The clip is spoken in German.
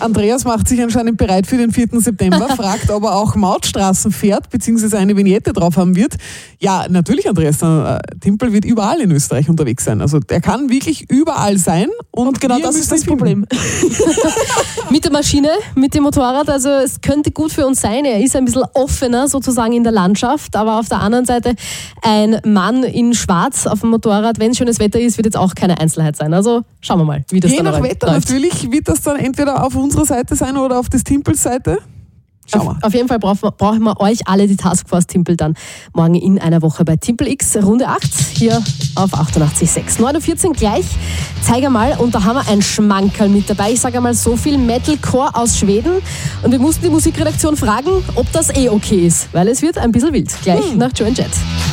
Andreas macht sich anscheinend bereit für den 4. September, fragt, ob er auch Mautstraßen fährt, beziehungsweise eine Vignette drauf haben wird. Ja, natürlich, Andreas, Timpel wird überall in Österreich unterwegs sein. Also er kann wirklich überall sein. Und genau das ist das Problem. Mit der Maschine, mit dem Motorrad, also es könnte gut für uns sein. Er ist ein bisschen offener sozusagen in der Landschaft, aber auf der anderen Seite ein Mann in Schwarz auf dem Motorrad, wenn schönes Wetter ist, wird jetzt auch keine Einzelheit sein. Also schauen wir mal, wie das dann läuft. Je nach Wetter natürlich wird das dann entweder auf unserer Seite sein oder auf des Timpels Seite. Auf jeden Fall brauchen wir euch alle, die Taskforce Timpel, dann morgen in einer Woche bei Timpel X, Runde 8, hier auf 88.6. 9.14 Uhr gleich, zeig mal, und da haben wir ein Schmankerl mit dabei. Ich sage einmal so viel Metalcore aus Schweden und wir mussten die Musikredaktion fragen, ob das okay ist, weil es wird ein bisschen wild. Gleich nach Joan Jett.